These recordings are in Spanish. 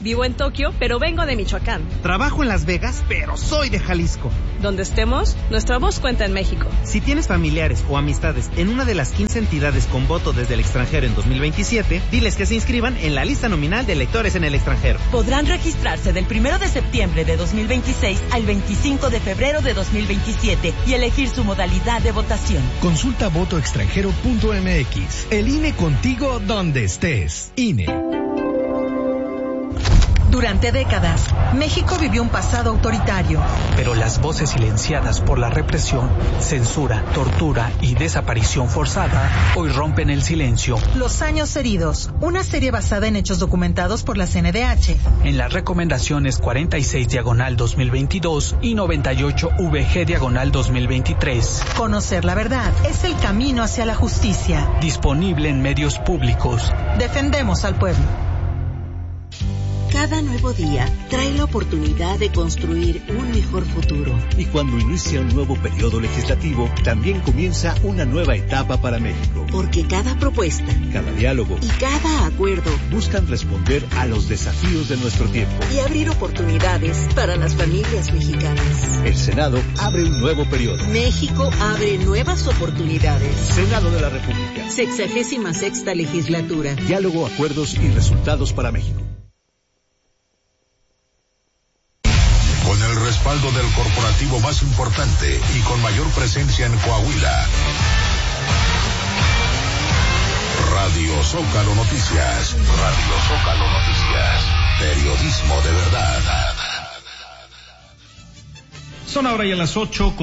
Vivo en Tokio, pero vengo de Michoacán. Trabajo en Las Vegas, pero soy de Jalisco. Donde estemos, nuestra voz cuenta en México. Si tienes familiares o amistades en una de las 15 entidades con voto desde el extranjero en 2027, diles que se inscriban en la lista nominal de electores en el extranjero. Podrán registrarse del 1 de septiembre de 2026 al 25 de febrero de 2027 y elegir su modalidad de votación. Consulta votoextranjero.mx. El INE contigo donde estés. INE. Durante décadas, México vivió un pasado autoritario. Pero las voces silenciadas por la represión, censura, tortura y desaparición forzada hoy rompen el silencio. Los años heridos, una serie basada en hechos documentados por la CNDH. En las recomendaciones 46/2022 y 98/VG/2023. Conocer la verdad es el camino hacia la justicia. Disponible en medios públicos. Defendemos al pueblo. Cada nuevo día trae la oportunidad de construir un mejor futuro. Y cuando inicia un nuevo periodo legislativo, también comienza una nueva etapa para México. Porque cada propuesta, cada diálogo y cada acuerdo buscan responder a los desafíos de nuestro tiempo y abrir oportunidades para las familias mexicanas. El Senado abre un nuevo periodo. México abre nuevas oportunidades. Senado de la República. 66ª legislatura. Diálogo, acuerdos y resultados para México. Con el respaldo del corporativo más importante y con mayor presencia en Coahuila. Radio Zócalo Noticias. Radio Zócalo Noticias. Periodismo de verdad. Son ahora ya las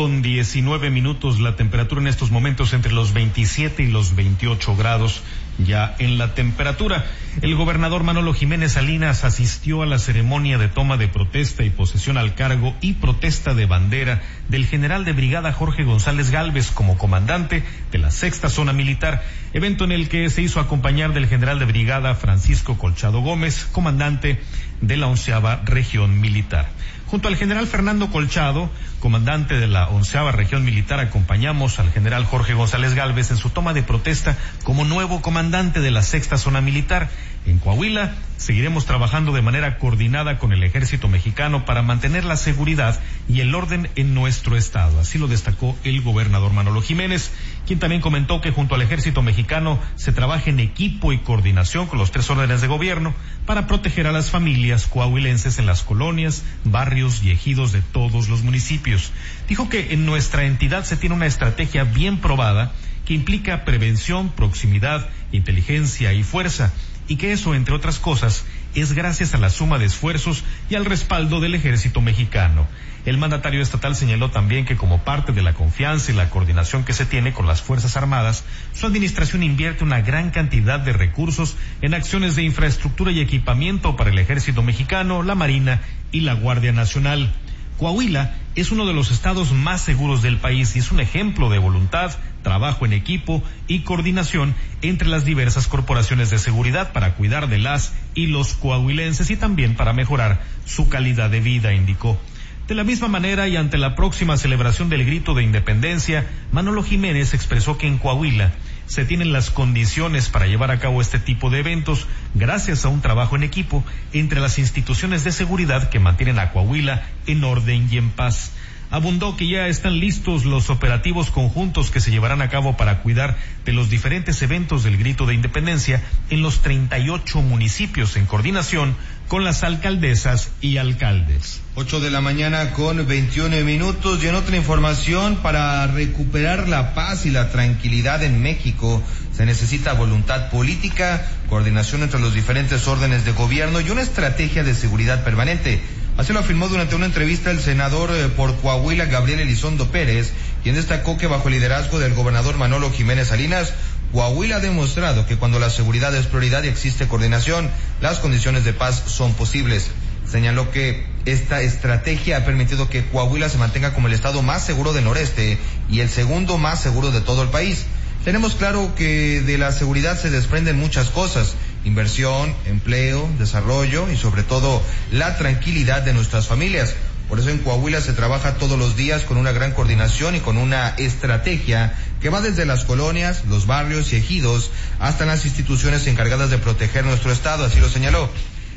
8:19. La temperatura en estos momentos entre los 27 y los 28 grados ya en la temperatura. El gobernador Manolo Jiménez Salinas asistió a la ceremonia de toma de protesta y posesión al cargo y protesta de bandera del general de brigada Jorge González Gálvez como comandante de la 6ª Zona Militar, evento en el que se hizo acompañar del general de brigada Francisco Colchado Gómez, comandante de la 11ª Región Militar. Junto al general Fernando Colchado, comandante de la 11ª Región Militar, acompañamos al general Jorge González Gálvez en su toma de protesta como nuevo comandante de la 6ª Zona Militar. En Coahuila seguiremos trabajando de manera coordinada con el Ejército Mexicano para mantener la seguridad y el orden en nuestro estado. Así lo destacó el gobernador Manolo Jiménez, quien también comentó que junto al Ejército Mexicano se trabaja en equipo y coordinación con los 3 órdenes de gobierno para proteger a las familias coahuilenses en las colonias, barrios y ejidos de todos los municipios. Dijo que en nuestra entidad se tiene una estrategia bien probada que implica prevención, proximidad, inteligencia y fuerza, y que eso, entre otras cosas, es gracias a la suma de esfuerzos y al respaldo del Ejército Mexicano. El mandatario estatal señaló también que como parte de la confianza y la coordinación que se tiene con las Fuerzas Armadas, su administración invierte una gran cantidad de recursos en acciones de infraestructura y equipamiento para el Ejército Mexicano, la Marina y la Guardia Nacional. Coahuila es uno de los estados más seguros del país y es un ejemplo de voluntad, trabajo en equipo y coordinación entre las diversas corporaciones de seguridad para cuidar de las y los coahuilenses y también para mejorar su calidad de vida, indicó. De la misma manera y ante la próxima celebración del Grito de Independencia, Manolo Jiménez expresó que en Coahuila se tienen las condiciones para llevar a cabo este tipo de eventos gracias a un trabajo en equipo entre las instituciones de seguridad que mantienen a Coahuila en orden y en paz. Abundó que ya están listos los operativos conjuntos que se llevarán a cabo para cuidar de los diferentes eventos del Grito de Independencia en los 38 municipios en coordinación con las alcaldesas y alcaldes. 8:21 y en otra información, para recuperar la paz y la tranquilidad en México se necesita voluntad política, coordinación entre los diferentes órdenes de gobierno y una estrategia de seguridad permanente. Así lo afirmó durante una entrevista el senador por Coahuila, Gabriel Elizondo Pérez, quien destacó que bajo el liderazgo del gobernador Manolo Jiménez Salinas, Coahuila ha demostrado que cuando la seguridad es prioridad y existe coordinación, las condiciones de paz son posibles. Señaló que esta estrategia ha permitido que Coahuila se mantenga como el estado más seguro del noreste y el segundo más seguro de todo el país. Tenemos claro que de la seguridad se desprenden muchas cosas: inversión, empleo, desarrollo y sobre todo la tranquilidad de nuestras familias. Por eso en Coahuila se trabaja todos los días con una gran coordinación y con una estrategia que va desde las colonias, los barrios y ejidos hasta las instituciones encargadas de proteger nuestro estado, así lo señaló.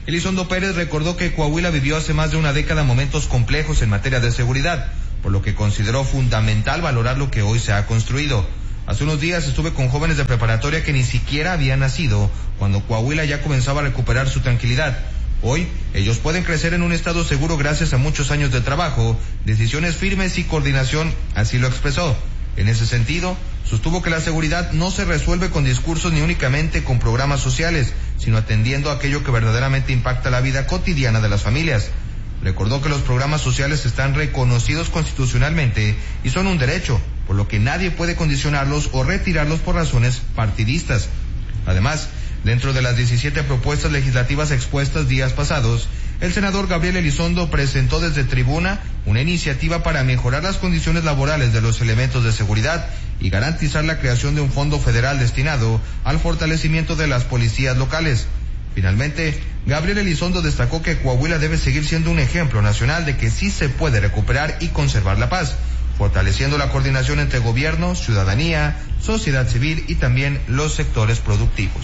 Elizondo Pérez recordó que Coahuila vivió hace más de una década momentos complejos en materia de seguridad, por lo que consideró fundamental valorar lo que hoy se ha construido. Hace unos días estuve con jóvenes de preparatoria que ni siquiera habían nacido cuando Coahuila ya comenzaba a recuperar su tranquilidad. Hoy, ellos pueden crecer en un estado seguro gracias a muchos años de trabajo, decisiones firmes y coordinación, así lo expresó. En ese sentido, sostuvo que la seguridad no se resuelve con discursos ni únicamente con programas sociales, sino atendiendo a aquello que verdaderamente impacta la vida cotidiana de las familias. Recordó que los programas sociales están reconocidos constitucionalmente y son un derecho, por lo que nadie puede condicionarlos o retirarlos por razones partidistas. Además, dentro de las 17 propuestas legislativas expuestas días pasados, el senador Gabriel Elizondo presentó desde tribuna una iniciativa para mejorar las condiciones laborales de los elementos de seguridad y garantizar la creación de un fondo federal destinado al fortalecimiento de las policías locales. Finalmente, Gabriel Elizondo destacó que Coahuila debe seguir siendo un ejemplo nacional de que sí se puede recuperar y conservar la paz, fortaleciendo la coordinación entre gobierno, ciudadanía, sociedad civil y también los sectores productivos.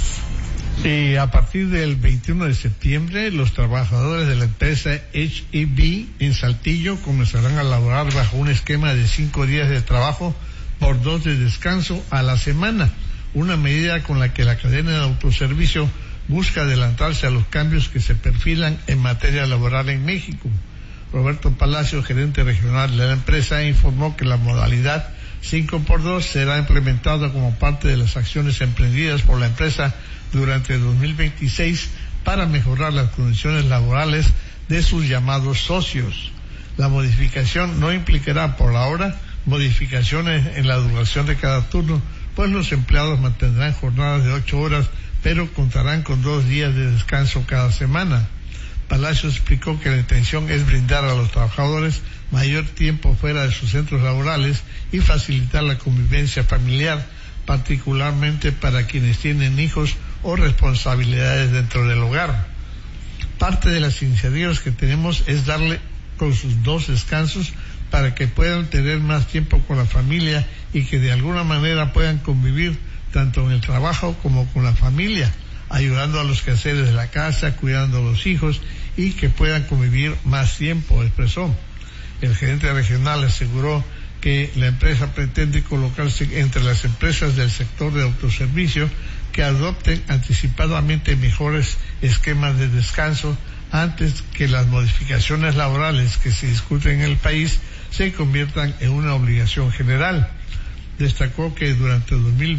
A partir del 21 de septiembre, los trabajadores de la empresa H-E-B en Saltillo comenzarán a laborar bajo un esquema de 5 días de trabajo por 2 de descanso a la semana, una medida con la que la cadena de autoservicio busca adelantarse a los cambios que se perfilan en materia laboral en México. Roberto Palacio, gerente regional de la empresa, informó que la modalidad 5x2 será implementada como parte de las acciones emprendidas por la empresa durante 2026 para mejorar las condiciones laborales de sus llamados socios. La modificación no implicará por ahora modificaciones en la duración de cada turno, pues los empleados mantendrán jornadas de 8 horas, pero contarán con 2 días de descanso cada semana. Palacio explicó que la intención es brindar a los trabajadores mayor tiempo fuera de sus centros laborales y facilitar la convivencia familiar, particularmente para quienes tienen hijos o responsabilidades dentro del hogar. Parte de las iniciativas que tenemos es darle con sus 2 descansos para que puedan tener más tiempo con la familia y que de alguna manera puedan convivir tanto en el trabajo como con la familia, ayudando a los quehaceres de la casa, cuidando a los hijos y que puedan convivir más tiempo, expresó. El gerente regional aseguró que la empresa pretende colocarse entre las empresas del sector de autoservicio que adopten anticipadamente mejores esquemas de descanso antes que las modificaciones laborales que se discuten en el país se conviertan en una obligación general. Destacó que durante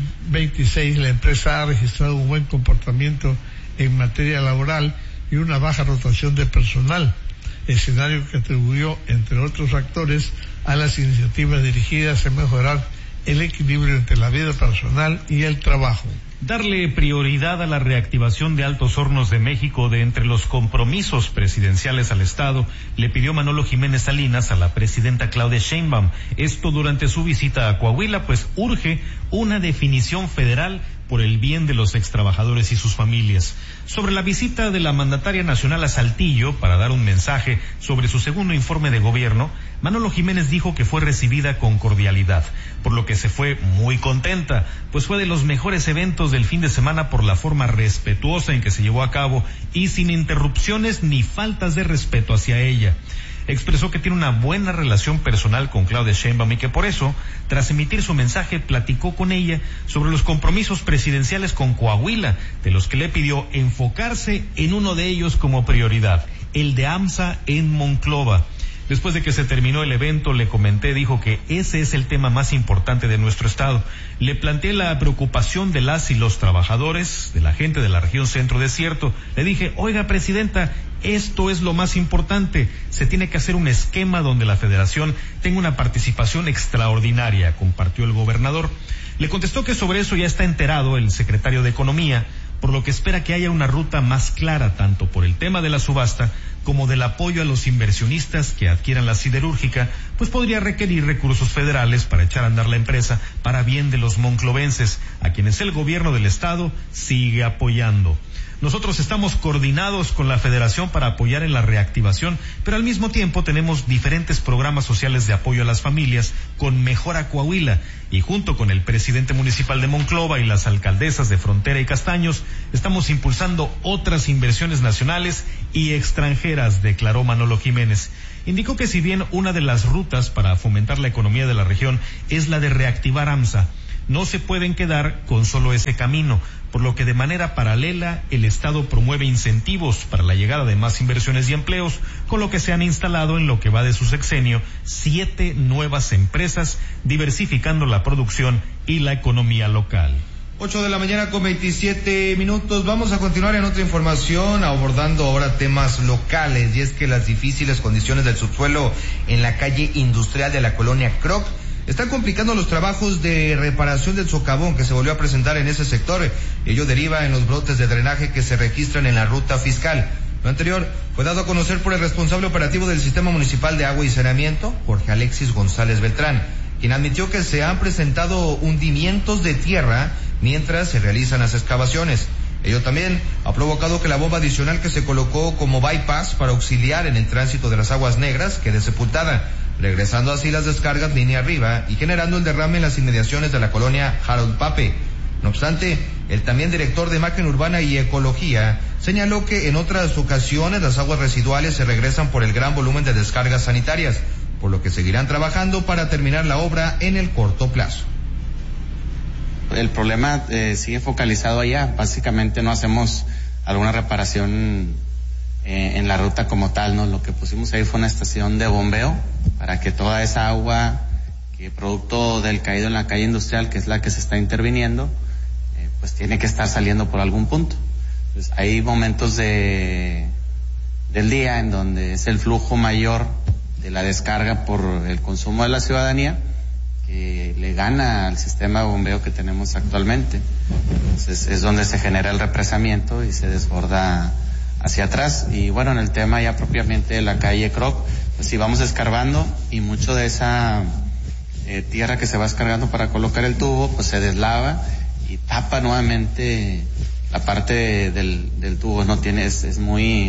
2026 la empresa ha registrado un buen comportamiento en materia laboral y una baja rotación de personal, escenario que atribuyó, entre otros factores, a las iniciativas dirigidas a mejorar el equilibrio entre la vida personal y el trabajo. Darle prioridad a la reactivación de Altos Hornos de México de entre los compromisos presidenciales al Estado, le pidió Manolo Jiménez Salinas a la presidenta Claudia Sheinbaum. Esto durante su visita a Coahuila, pues urge una definición federal por el bien de los extrabajadores y sus familias. Sobre la visita de la mandataria nacional a Saltillo para dar un mensaje sobre su segundo informe de gobierno, Manolo Jiménez dijo que fue recibida con cordialidad, por lo que se fue muy contenta, pues fue de los mejores eventos del fin de semana por la forma respetuosa en que se llevó a cabo y sin interrupciones ni faltas de respeto hacia ella. Expresó que tiene una buena relación personal con Claudia Sheinbaum y que por eso, tras emitir su mensaje, platicó con ella sobre los compromisos presidenciales con Coahuila, de los que le pidió enfocarse en uno de ellos como prioridad, el de AMSA en Monclova. Después de que se terminó el evento, le comenté, dijo que ese es el tema más importante de nuestro estado. Le planteé la preocupación de las y los trabajadores, de la gente de la región Centro Desierto. Le dije, oiga, presidenta, esto es lo más importante. Se tiene que hacer un esquema donde la federación tenga una participación extraordinaria, compartió el gobernador. Le contestó que sobre eso ya está enterado el secretario de Economía, por lo que espera que haya una ruta más clara tanto por el tema de la subasta como del apoyo a los inversionistas que adquieran la siderúrgica, pues podría requerir recursos federales para echar a andar la empresa para bien de los monclovenses, a quienes el gobierno del estado sigue apoyando. Nosotros estamos coordinados con la Federación para apoyar en la reactivación, pero al mismo tiempo tenemos diferentes programas sociales de apoyo a las familias con Mejora Coahuila, y junto con el presidente municipal de Monclova y las alcaldesas de Frontera y Castaños, estamos impulsando otras inversiones nacionales y extranjeras, declaró Manolo Jiménez. Indicó que si bien una de las rutas para fomentar la economía de la región es la de reactivar AMSA, no se pueden quedar con solo ese camino, por lo que de manera paralela el Estado promueve incentivos para la llegada de más inversiones y empleos, con lo que se han instalado en lo que va de su sexenio 7 nuevas empresas, diversificando la producción y la economía local. 8:27 a.m. Vamos a continuar en otra información, abordando ahora temas locales, y es que las difíciles condiciones del subsuelo en la calle industrial de la colonia Kroc están complicando los trabajos de reparación del socavón que se volvió a presentar en ese sector. Ello deriva en los brotes de drenaje que se registran en la ruta fiscal. Lo anterior fue dado a conocer por el responsable operativo del Sistema Municipal de Agua y Saneamiento, Jorge Alexis González Beltrán, quien admitió que se han presentado hundimientos de tierra mientras se realizan las excavaciones. Ello también ha provocado que la bomba adicional que se colocó como bypass para auxiliar en el tránsito de las aguas negras quede sepultada, regresando así las descargas línea arriba y generando el derrame en las inmediaciones de la colonia Harold Pape. No obstante, el también director de Imagen Urbana y Ecología señaló que en otras ocasiones las aguas residuales se regresan por el gran volumen de descargas sanitarias, por lo que seguirán trabajando para terminar la obra en el corto plazo. El problema sigue focalizado allá. Básicamente no hacemos alguna reparación en la ruta como tal, ¿no? Lo que pusimos ahí fue una estación de bombeo para que toda esa agua que producto del caído en la calle industrial, que es la que se está interviniendo, pues tiene que estar saliendo por algún punto. Pues hay momentos del día en donde es el flujo mayor de la descarga por el consumo de la ciudadanía, que le gana al sistema de bombeo que tenemos actualmente. Entonces es donde se genera el represamiento y se desborda hacia atrás. Y bueno, en el tema ya propiamente de la calle Kroc, pues sí vamos escarbando, y mucho de esa tierra que se va descargando para colocar el tubo, pues se deslava y tapa nuevamente la parte del tubo. No tiene, es muy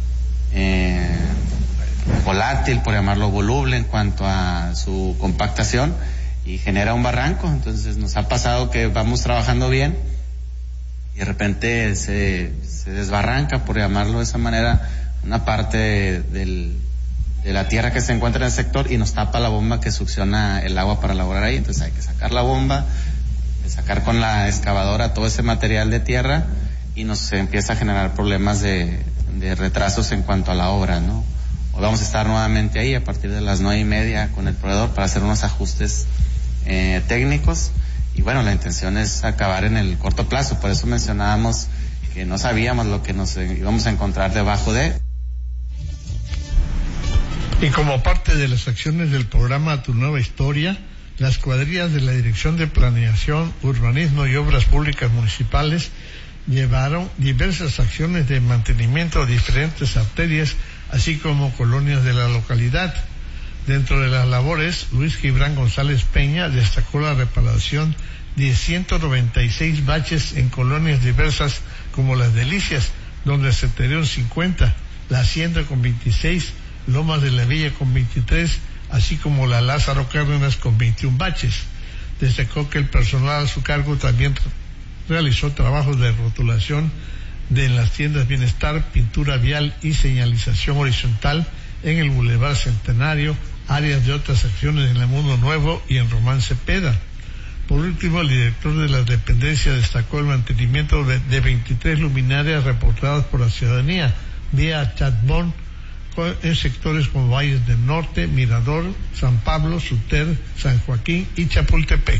volátil, por llamarlo, voluble en cuanto a su compactación, y genera un barranco. Entonces nos ha pasado que vamos trabajando bien y de repente se desbarranca, por llamarlo de esa manera, una parte de la tierra que se encuentra en el sector, y nos tapa la bomba que succiona el agua para elaborar ahí. Entonces hay que sacar la bomba, sacar con la excavadora todo ese material de tierra, y nos empieza a generar problemas de retrasos en cuanto a la obra, ¿no? Hoy vamos a estar nuevamente ahí a partir de las 9:30 con el proveedor para hacer unos ajustes técnicos, y bueno, la intención es acabar en el corto plazo. Por eso mencionábamos que no sabíamos lo que nos íbamos a encontrar debajo de. Y como parte de las acciones del programa Tu Nueva Historia, las cuadrillas de la Dirección de Planeación, Urbanismo y Obras Públicas Municipales llevaron diversas acciones de mantenimiento de diferentes arterias, así como colonias de la localidad. Dentro de las labores, Luis Gibran González Peña destacó la reparación de 196 baches en colonias diversas como Las Delicias, donde se tuvieron 50, La Hacienda con 26, Lomas de la Villa con 23, así como la Lázaro Cárdenas con 21 baches. Destacó que el personal a su cargo también realizó trabajos de rotulación de las tiendas Bienestar, pintura vial y señalización horizontal en el Boulevard Centenario, áreas de otras acciones en el Mundo Nuevo y en Román Cepeda. Por último, el director de la dependencia destacó el mantenimiento de 23 luminarias reportadas por la ciudadanía vía chatbot en sectores como Valles del Norte, Mirador, San Pablo, Suter, San Joaquín y Chapultepec.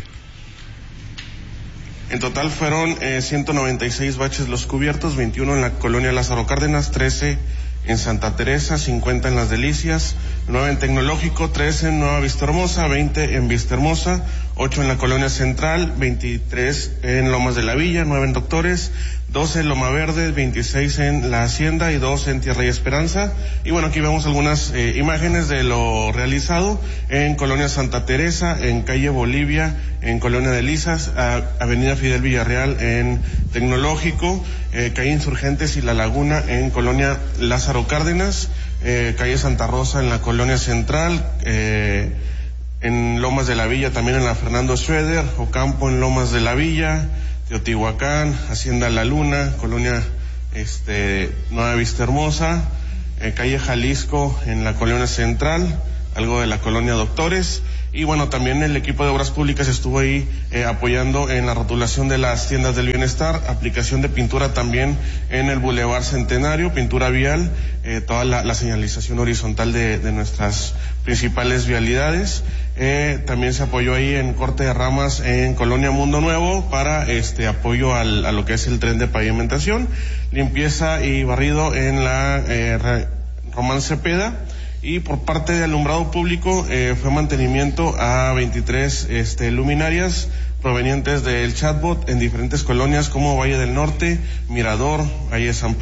En total fueron 196 baches los cubiertos, 21 en la colonia Lázaro Cárdenas, 13 en Santa Teresa, 50 en Las Delicias, 9 en Tecnológico, 13 en Nueva Vista Hermosa, 20 en Vista Hermosa, 8 en la colonia Central, 23 en Lomas de la Villa, 9 en Doctores, 12 en Loma Verde, 26 en La Hacienda y 2 en Tierra y Esperanza. Y bueno, aquí vemos algunas imágenes de lo realizado en Colonia Santa Teresa, en Calle Bolivia, en Colonia Delicias, Avenida Fidel Villarreal en Tecnológico, Calle Insurgentes y La Laguna en Colonia Lázaro Cárdenas, Calle Santa Rosa en la Colonia Central, en Lomas de la Villa también en la Fernando Schroeder, Ocampo en Lomas de la Villa, Teotihuacán, Hacienda La Luna, Colonia Nueva Vista Hermosa, Calle Jalisco en la Colonia Central, algo de la Colonia Doctores. Y bueno, también el equipo de Obras Públicas estuvo ahí apoyando en la rotulación de las tiendas del bienestar, aplicación de pintura también en el Boulevard Centenario, pintura vial, toda la señalización horizontal de nuestras principales vialidades. También se apoyó ahí en corte de ramas en Colonia Mundo Nuevo para apoyo a lo que es el tren de pavimentación, limpieza y barrido en la Román Cepeda. Y por parte de alumbrado público fue mantenimiento a 23 luminarias provenientes del chatbot en diferentes colonias como Valle del Norte, Mirador, Valle de San